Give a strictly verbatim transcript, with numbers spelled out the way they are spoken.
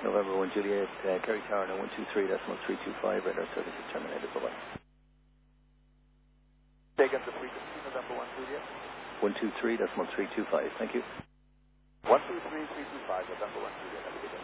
November one Juliet, uh, Kerry Tower, now one two three decimal three two five, radar service is terminated. Bye-bye. Take up the frequency, November one Juliet. one two three decimal three two five, thank you. one two three three two five, November one Juliet. Have a good day.